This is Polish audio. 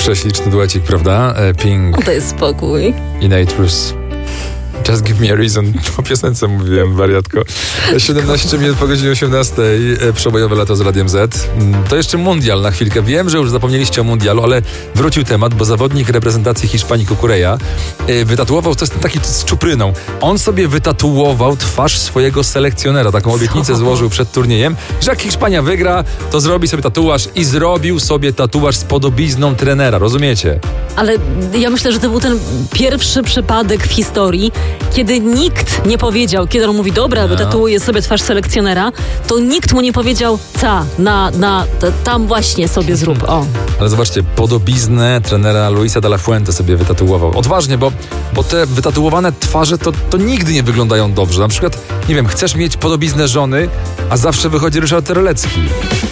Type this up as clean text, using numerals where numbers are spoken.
prześliczny duecik, prawda? Pink To jest spokój. i Nitrous. Just give me a reason. O piosence mówiłem, wariatko. 17 minut po godzinie 18. Przebojowe lato z Radiem Z. To jeszcze mundial na chwilkę. Wiem, że już zapomnieliście o mundialu, ale wrócił temat, bo zawodnik reprezentacji Hiszpanii Cucurella wytatuował, to jest taki z czupryną. On sobie wytatuował twarz swojego selekcjonera. Taką obietnicę złożył przed turniejem, że jak Hiszpania wygra, to zrobi sobie tatuaż i zrobił sobie tatuaż z podobizną trenera. Rozumiecie? Ale ja myślę, że to był ten pierwszy przypadek w historii, kiedy nikt nie powiedział, kiedy on mówi, dobra, wytatuuję sobie twarz selekcjonera, to nikt mu nie powiedział, tam właśnie sobie zrób, o. Ale zobaczcie, podobiznę trenera Luisa de la Fuente sobie wytatuował. Odważnie, bo te wytatuowane twarze to nigdy nie wyglądają dobrze. Na przykład, nie wiem, chcesz mieć podobiznę żony, a zawsze wychodzi Ryszard Terlecki.